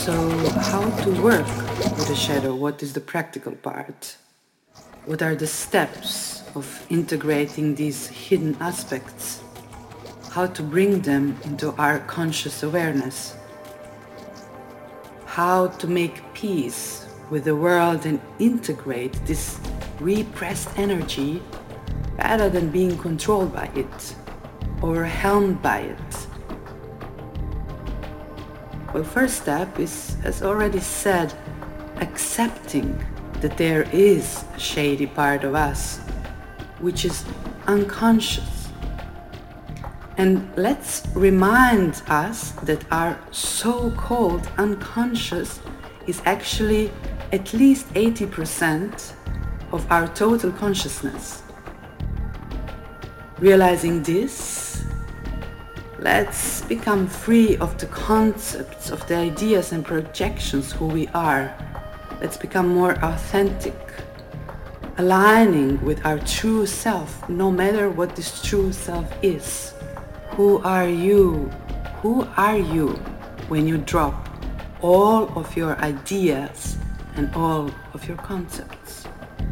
So, how to work with a shadow? What is the practical part? What are the steps of integrating these hidden aspects? How to bring them into our conscious awareness? How to make peace with the world and integrate this repressed energy rather than being controlled by it, overwhelmed by it? Well, first step is, as already said, accepting that there is a shady part of us, which is unconscious. And let's remind us that our so-called unconscious is actually at least 80% of our total consciousness. Realizing this, let's become free of the concepts, of the ideas and projections who we are. Let's become more authentic, aligning with our true self, no matter what this true self is. Who are you? Who are you when you drop all of your ideas and all of your concepts?